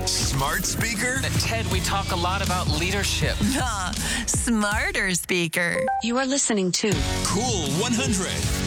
Smart speaker? Ted, we talk a lot about leadership. Smarter speaker. You are listening to Cool 100.